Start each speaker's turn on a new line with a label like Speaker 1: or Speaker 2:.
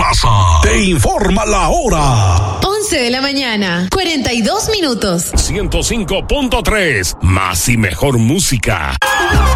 Speaker 1: Plaza te informa la hora.
Speaker 2: 11 de la mañana, 42 minutos.
Speaker 1: 105.3, más y mejor música.